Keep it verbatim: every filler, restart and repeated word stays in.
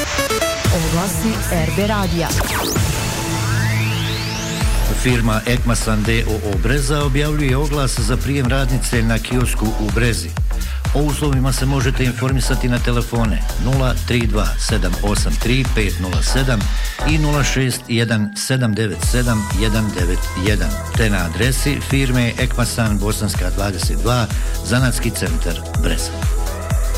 Oglasi R B radija. Firma Ekmasan d o o Breza objavljuje oglas za prijem radnice na kiosku u Brezi. O uslovima se možete informisati na telefone nula tri dva sedam osam tri pet nula sedam i nula šest jedan sedam devet sedam jedan devet jedan, te na adresi firme Ekmasan Bosanska dvadeset dva, Zanatski centar Breza.